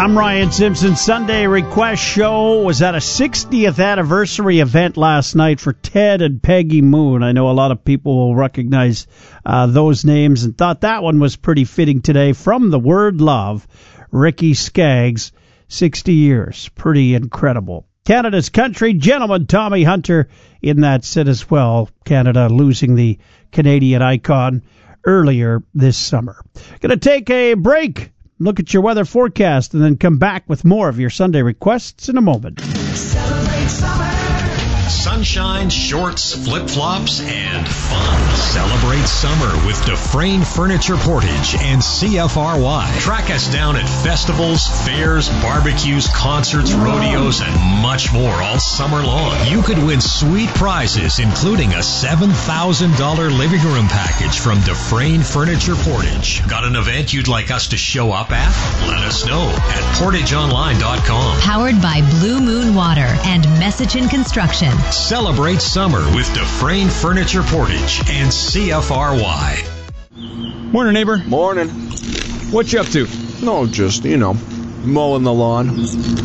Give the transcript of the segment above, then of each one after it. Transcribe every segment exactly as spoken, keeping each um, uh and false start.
I'm Ryan Simpson. Sunday Request Show was at a sixtieth anniversary event last night for Ted and Peggy Moon. I know a lot of people will recognize uh, those names and thought that one was pretty fitting today. From the word love, Ricky Skaggs, sixty years. Pretty incredible. Canada's country gentleman Tommy Hunter in that set as well. Canada losing the Canadian icon earlier this summer. Going to take a break. Look at your weather forecast and then come back with more of your Sunday requests in a moment. Celebrate summer. Sunshine, shorts, flip-flops, and fun. Celebrate summer with Dufresne Furniture Portage and C F R Y. Track us down at festivals, fairs, barbecues, concerts, rodeos, and much more all summer long. You could win sweet prizes, including a seven thousand dollars living room package from Dufresne Furniture Portage. Got an event you'd like us to show up at? Let us know at portage online dot com. Powered by Blue Moon Water and Messaging Construction. Celebrate summer with Dufresne Furniture Portage and C F R Y. Morning, neighbor. Morning. What you up to? No, just, you know, mowing the lawn.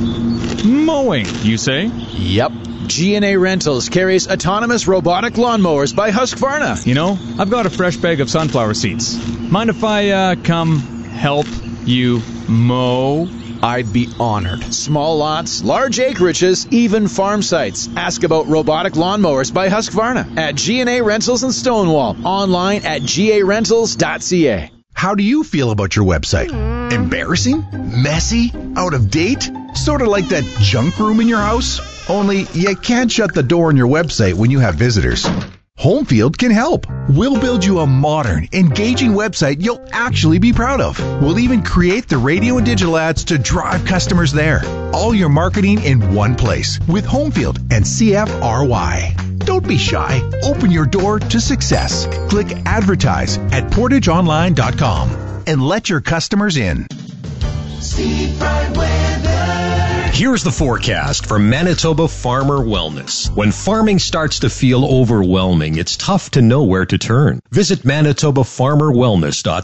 Mowing, you say? Yep. G and A Rentals carries autonomous robotic lawnmowers by Husqvarna. You know, I've got a fresh bag of sunflower seeds. Mind if I uh, come help you mow? I'd be honored. Small lots, large acreages, even farm sites. Ask about robotic lawnmowers by Husqvarna at G and A Rentals in Stonewall. Online at g a rentals dot c a. How do you feel about your website? Embarrassing? Messy? Out of date? Sort of like that junk room in your house? Only you can't shut the door on your website when you have visitors. Homefield can help. We'll build you a modern, engaging website you'll actually be proud of. We'll even create the radio and digital ads to drive customers there. All your marketing in one place with Homefield and C F R Y. Don't be shy. Open your door to success. Click Advertise at portage online dot com and let your customers in. Steve Bright Weather. Here's the forecast for Manitoba Farmer Wellness. When farming starts to feel overwhelming, it's tough to know where to turn. Visit manitoba farmer wellness dot